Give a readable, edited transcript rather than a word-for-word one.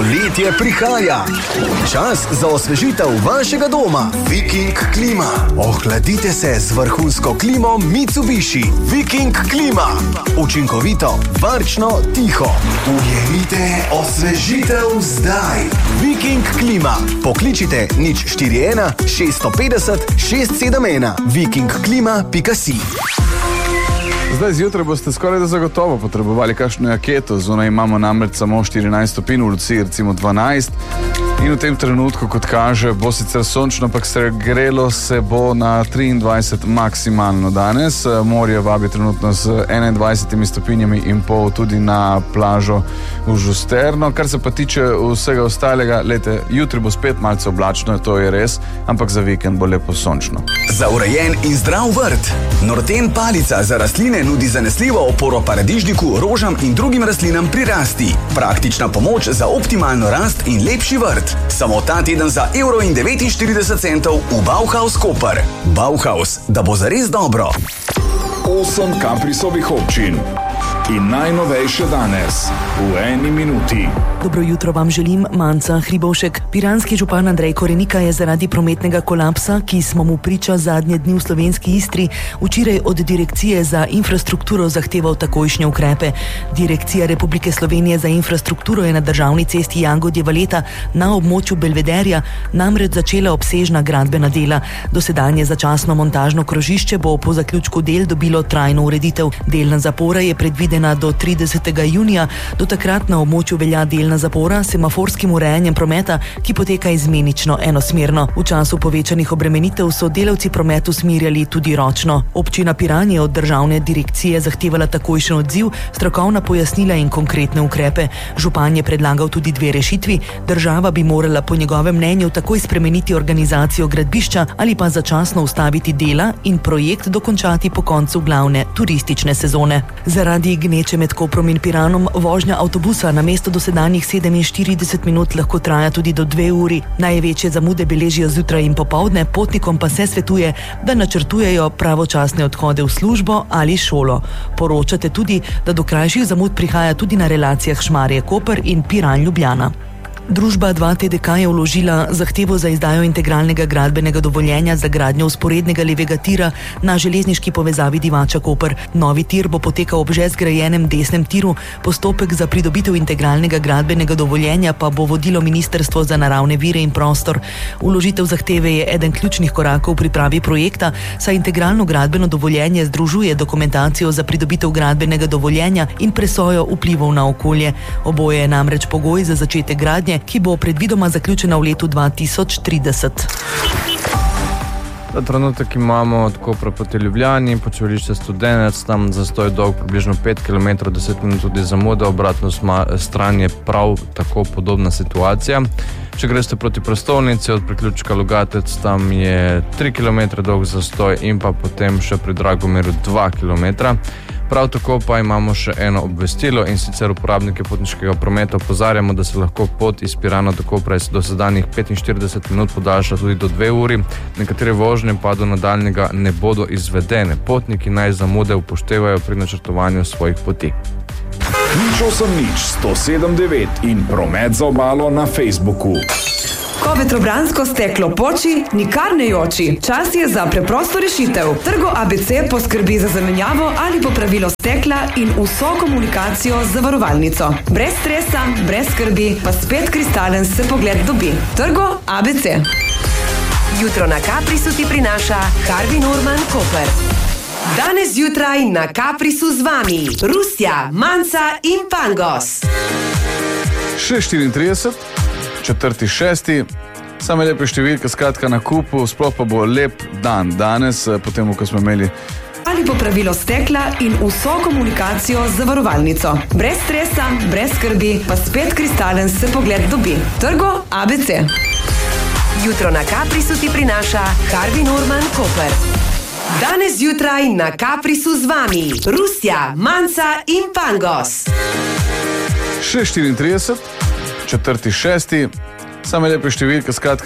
Poletje prihaja. Čas za osvežitev vašega doma. Viking klima. Ohladite se z vrhunsko klimo Mitsubishi. Viking klima. Učinkovito, varčno, tiho. Ujemite osvežitev zdaj. Viking klima. Pokličite 041 650 671. vikingklima.si. Zdaj zjutraj boste skoraj da zagotovo potrebovali kakšno jaketo. Zunaj imamo namreč samo 14 stopinj, v Luciji recimo 12. In v tem trenutku, kot kaže, bo sicer sončno, ampak grelo se bo na 23 maksimalno danes. Morje vabi trenutno z 21 stopinjami in pol tudi na plažo v Žusterno. Kar se pa tiče vsega ostalega, lejte, jutri bo spet malce oblačno, to je res, ampak za vikend bo lepo sončno. Za urejen in zdrav vrt. Norten palica za rastline nudi zanesljivo oporo paradižniku, rožam in drugim rastlinam pri rasti. Praktična pomoč za optimalno rast in lepši vrt. Samo ta teden za €1,49 v Bauhaus Koper. Bauhaus, da bo zares dobro. 8 Kaprisovih občin. In najnovejše danes, v eni minuti. Dobro jutro vam želim, Manca Hribovšek. Piranski župan Andrej Korenika je zaradi prometnega kolapsa, ki smo mu priča zadnje dni v slovenski Istri, včeraj od Direkcije za infrastrukturo zahteval takojšnje ukrepe. Direkcija Republike Slovenije za infrastrukturo je na državni cesti Jagodje-Valeta na območju Belvederja namreč začela obsežna gradbena dela. Dosedanje začasno montažno krožišče bo po zaključku del dobilo trajno ureditev. Delna zapora je predvidena do 30. junija. Do takrat na območju velja delna zapora s semaforskim urejanjem prometa, ki poteka izmenično enosmerno. V času povečanih obremenitev so delavci promet usmerjali tudi ročno. Občina Piran je od državne direkcije zahtevala takojšen odziv, strokovna pojasnila in konkretne ukrepe. Župan je predlagal tudi 2 rešitvi. Država bi morala po njegovem mnenju takoj spremeniti organizacijo gradbišča ali pa začasno ustaviti dela in projekt dokončati po koncu glavne turistične sezone. Zaradi gneče med Koprom in Piranom vožnja avtobusa namesto dosedanjih 47 minut lahko traja tudi do 2 uri. Največje zamude beležijo zjutraj in popoldne, potnikom pa se svetuje, da načrtujejo pravočasne odhode v službo ali šolo. Poročate tudi, da do krajših zamud prihaja tudi na relacijah Šmarje-Koper in Piran-Ljubljana. Družba 2TDK je vložila zahtevo za izdajo integralnega gradbenega dovoljenja za gradnjo vzporednega levega tira na železniški povezavi Divača-Koper. Novi tir bo potekal ob že zgrajenem desnem tiru, postopek za pridobitev integralnega gradbenega dovoljenja pa bo vodilo Ministrstvo za naravne vire in prostor. Vložitev zahteve je eden ključnih korakov v pripravi projekta, saj integralno gradbeno dovoljenje združuje dokumentacijo za pridobitev gradbenega dovoljenja in presojo vplivov na okolje. Oboje je namreč pogoj za začetek gradnje, ki bo predvidoma zaključena v letu 2030. Ta trenutek imamo od Kopra proti Ljubljani, počivališče Studenec, tam zastoj dolg približno 5 km, 10 minut tudi zamuda, obratno stran je prav tako podobna situacija. Če greste proti prestolnici od priključka Logatec, tam je 3 km dolg zastoj in pa potem še pri Dragomeru 2 km. Prav tako pa imamo še eno obvestilo, in sicer uporabnike potniškega prometa opozarjamo, da se lahko pot iz Pirana do Kopra iz dosedanjih 45 minut podaljša tudi do 2 uri. Nekatere vožnje pa do nadaljnjega ne bodo izvedene. Potniki naj zamude upoštevajo pri načrtovanju svojih poti. 089 in promet za obalo na Facebooku. Ko vetrobransko steklo poči, nikar ne joči. Čas je za preprosto rešitev. Trgo ABC poskrbi za zamenjavo ali popravilo stekla in vso komunikacijo z zavarovalnico. Brez stresa, brez skrbi, pa spet kristalen se pogled dobi. Trgo ABC. Jutro na Kaprisu ti prinaša Harvey Norman Koper. Danes zjutraj na Kaprisu z vami Rusja, Manca in Pangos. 6:34, 4.6. Same lepe številke, skratka na kupu, sploh pa bo lep dan danes, potem, ko smo imeli ali popravilo stekla in vso komunikacijo z zavarovalnico. Brez stresa, brez skrbi, pa spet kristalen se pogled dobi. Trgo ABC. Jutro na Kaprisu ti prinaša Harvey Norman Koper. Danes zjutraj na Kaprisu z vami Rusja, Manca in Pangos. 6:34, 4.6. Same lepe številke, skratka